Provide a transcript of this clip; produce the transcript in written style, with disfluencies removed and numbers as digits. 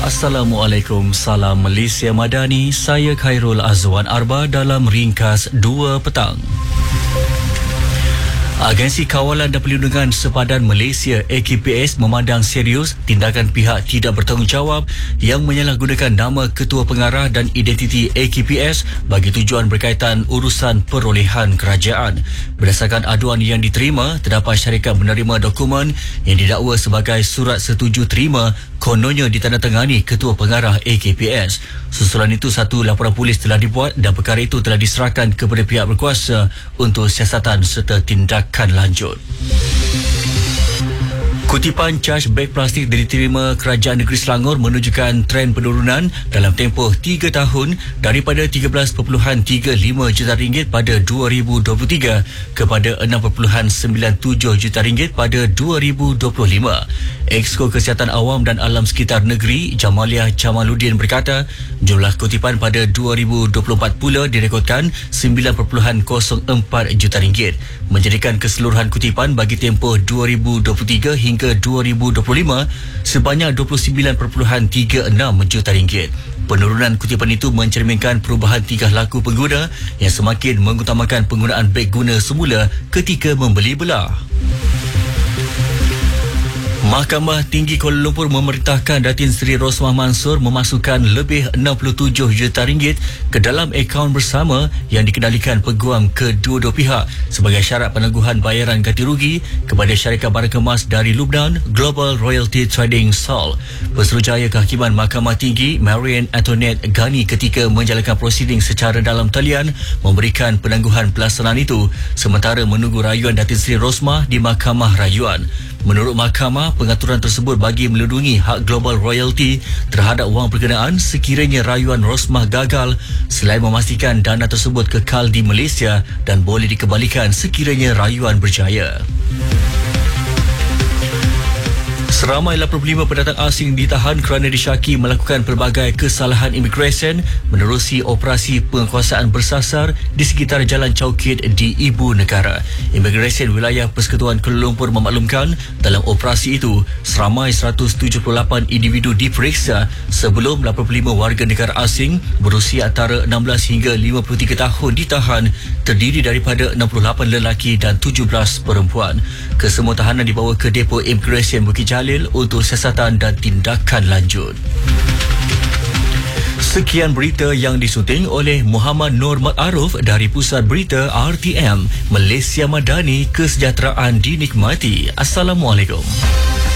Assalamualaikum, salam Malaysia Madani. Saya Khairul Azwan Arba dalam ringkas 2 petang. Agensi Kawalan dan Perlindungan Sepadan Malaysia AKPS memandang serius tindakan pihak tidak bertanggungjawab yang menyalahgunakan nama ketua pengarah dan identiti AKPS bagi tujuan berkaitan urusan perolehan kerajaan. Berdasarkan aduan yang diterima, terdapat syarikat menerima dokumen yang didakwa sebagai surat setuju terima kononnya ditandatangani ketua pengarah AKPS. Susulan itu, satu laporan polis telah dibuat dan perkara itu telah diserahkan kepada pihak berkuasa untuk siasatan serta tindakan lanjut. Kutipan caj beg plastik diterima Kerajaan Negeri Selangor menunjukkan tren penurunan dalam tempoh 3 tahun daripada 13.35 juta ringgit pada 2023 kepada 6.97 juta ringgit pada 2025. Exko Kesihatan Awam dan Alam Sekitar Negeri Jamaliah Jamaluddin berkata, jumlah kutipan pada 2024 pula direkodkan 9.04 juta ringgit, menjadikan keseluruhan kutipan bagi tempoh 2023 hingga 2025 sebanyak 29.36 juta ringgit. Penurunan kutipan itu mencerminkan perubahan tingkah laku pengguna yang semakin mengutamakan penggunaan beg guna semula ketika membeli belah. Mahkamah Tinggi Kuala Lumpur memerintahkan Datin Seri Rosmah Mansor memasukkan lebih 67 juta ringgit ke dalam akaun bersama yang dikendalikan peguam kedua-dua pihak sebagai syarat penangguhan bayaran ganti rugi kepada syarikat barang kemas dari Lubnan, Global Royalty Trading SAL. Pesuruhjaya Kehakiman Mahkamah Tinggi Marian Antoinette Ghani ketika menjalankan prosiding secara dalam talian memberikan penangguhan pelaksanaan itu sementara menunggu rayuan Datin Seri Rosmah di Mahkamah Rayuan. Menurut mahkamah, pengaturan tersebut bagi melindungi hak global royalty terhadap wang berkenaan sekiranya rayuan Rosmah gagal, selain memastikan dana tersebut kekal di Malaysia dan boleh dikembalikan sekiranya rayuan berjaya. Seramai 85 pendatang asing ditahan kerana disyaki melakukan pelbagai kesalahan imigresen menerusi operasi penguasaan bersasar di sekitar Jalan Chowkit di Ibu Negara. Imigresen Wilayah Persekutuan Kuala Lumpur memaklumkan dalam operasi itu seramai 178 individu diperiksa sebelum 85 warga negara asing berusia antara 16 hingga 53 tahun ditahan, terdiri daripada 68 lelaki dan 17 perempuan. Kesemua tahanan dibawa ke depo imigresen Bukit Jalil untuk siasatan dan tindakan lanjut. Sekian berita yang disunting oleh Muhammad Nur Ma'aruf dari Pusat Berita RTM Malaysia Madani. Kesejahteraan dinikmati. Assalamualaikum.